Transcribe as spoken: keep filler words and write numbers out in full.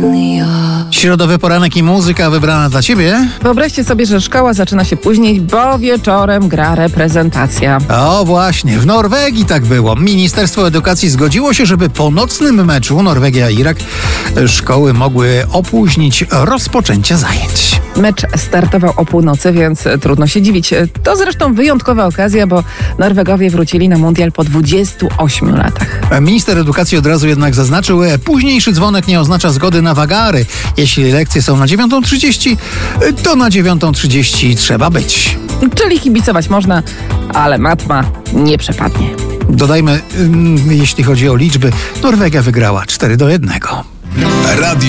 Środowy poranek i muzyka wybrana dla ciebie. Wyobraźcie sobie, że szkoła zaczyna się później, bo wieczorem gra reprezentacja. O właśnie, w Norwegii tak było. Ministerstwo Edukacji zgodziło się, żeby po nocnym meczu Norwegia-Irak szkoły mogły opóźnić rozpoczęcie zajęć. Mecz startował o północy, więc trudno się dziwić. To zresztą wyjątkowa okazja, bo Norwegowie wrócili na mundial po dwudziestu ośmiu latach. Minister edukacji od razu jednak zaznaczył, późniejszy dzwonek nie oznacza zgody na wagary. Jeśli lekcje są na dziewiątą trzydzieści, to na dziewiątą trzydzieści trzeba być. Czyli kibicować można, ale matma nie przepadnie. Dodajmy, jeśli chodzi o liczby, Norwegia wygrała cztery do jednego. Radio